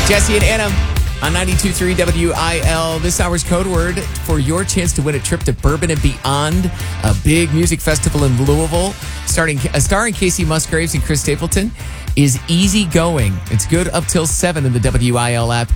Jesse and Anna on 92.3 WIL. This hour's code word for your chance to win a trip to Bourbon and Beyond, a big music festival in Louisville, starring Casey Musgraves and Chris Stapleton, is easygoing. It's good up till 7 in the WIL app,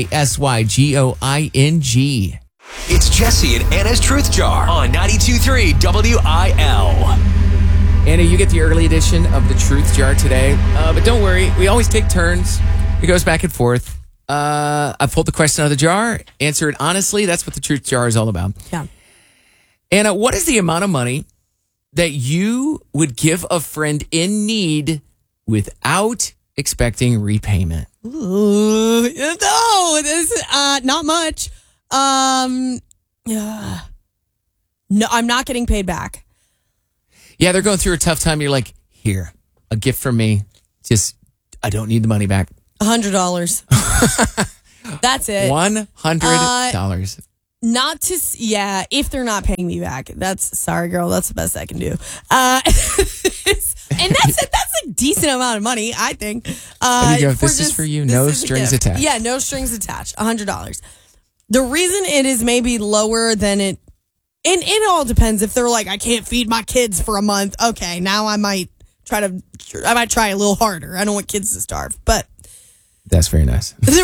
EASYGOING. It's Jesse and Anna's Truth Jar on 92.3 WIL. Anna, you get the early edition of the Truth Jar today. But don't worry, we always take turns. It goes back and forth. I pulled the question out of the jar, answer it honestly. That's what the Truth Jar is all about. Yeah. Anna, what is the amount of money that you would give a friend in need without expecting repayment? Ooh, no, this is not much. Yeah. No, I'm not getting paid back. Yeah, they're going through a tough time. You're like, here, a gift from me. Just, I don't need the money back. $100. That's it. $100. Not to, yeah, if they're not paying me back. That's, sorry, girl, that's the best I can do. And that's a decent amount of money, I think. There you go. This is for you. No strings attached. Yeah, no strings attached. $100. The reason it is maybe lower than it, and it all depends. If they're like, I can't feed my kids for a month. Okay, now I might try a little harder. I don't want kids to starve, but that's very nice. The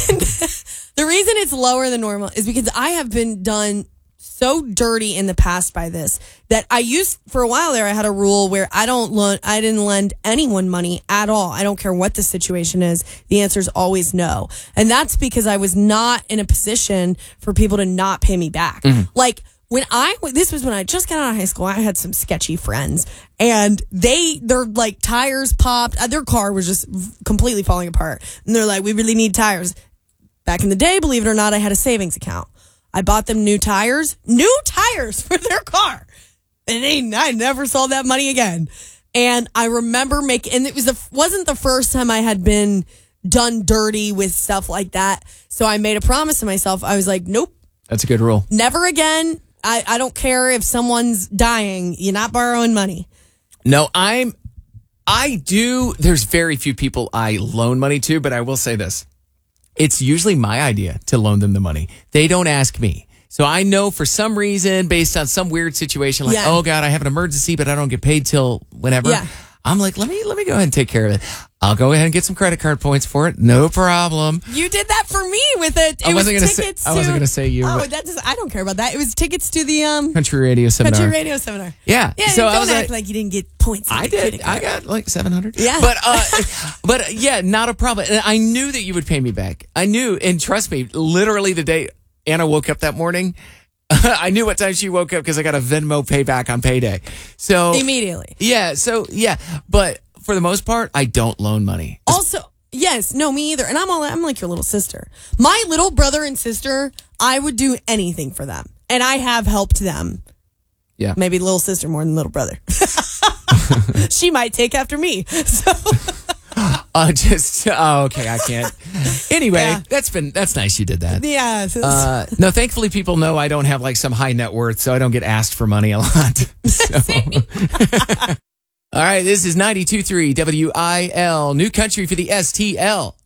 reason it's lower than normal is because I have been done so dirty in the past by this that for a while there, I had a rule where I didn't lend anyone money at all. I don't care what the situation is. The answer is always no. And that's because I was not in a position for people to not pay me back. Mm-hmm. Like, this was when I just got out of high school. I had some sketchy friends, and their like tires popped. Their car was just completely falling apart, and they're like, "We really need tires." Back in the day, believe it or not, I had a savings account. I bought them new tires for their car, and I never saw that money again. And I remember and it wasn't the first time I had been done dirty with stuff like that. So I made a promise to myself. I was like, "Nope, that's a good rule. Never again." I don't care if someone's dying. You're not borrowing money. No, I do. There's very few people I loan money to, but I will say this. It's usually my idea to loan them the money. They don't ask me. So I know for some reason, based on some weird situation, like, oh God, I have an emergency, but I don't get paid till whenever. Yeah. I'm like, let me go ahead and take care of it. I'll go ahead and get some credit card points for it. No problem. You did that for me with it. I wasn't going to say you. Oh, I don't care about that. It was tickets to the Country Radio Seminar. Yeah. So don't act like you didn't get points. I did. I got like 700. Yeah. But yeah, not a problem. And I knew that you would pay me back. I knew, and trust me, literally the day Anna woke up that morning, I knew what time she woke up because I got a Venmo payback on payday. So immediately. Yeah. So yeah, but for the most part, I don't loan money. Also, yes, no, me either. And I'm like your little sister. My little brother and sister, I would do anything for them, and I have helped them. Yeah, maybe little sister more than little brother. She might take after me. So. Okay, I can't. Anyway, that's nice you did that. Yeah. No, thankfully people know I don't have like some high net worth, so I don't get asked for money a lot. So. All right, this is 92.3 WIL, New Country for the STL.